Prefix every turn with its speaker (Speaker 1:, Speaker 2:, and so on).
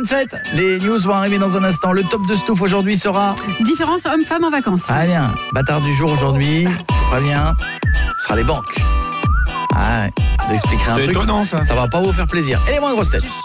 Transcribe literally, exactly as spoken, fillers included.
Speaker 1: vingt-sept. Les news vont arriver dans un instant. Le top de Stouff aujourd'hui sera...
Speaker 2: Différence homme-femme en vacances.
Speaker 1: Très bien. Bâtard du jour aujourd'hui, je préviens, ce sera les banques. Ah, je vous expliquerai un
Speaker 3: C'est
Speaker 1: truc.
Speaker 3: étonnant, ça.
Speaker 1: Ça va pas vous faire plaisir. Et les moins grosses têtes.